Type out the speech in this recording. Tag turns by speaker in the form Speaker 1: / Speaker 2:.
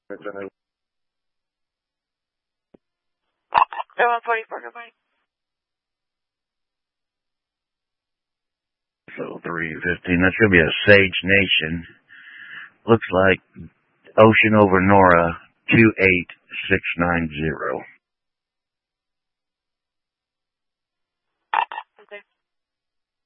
Speaker 1: Air 144, goodbye.
Speaker 2: So 315, that's going to be a Sage Nation. Looks like Ocean over Nora 28690.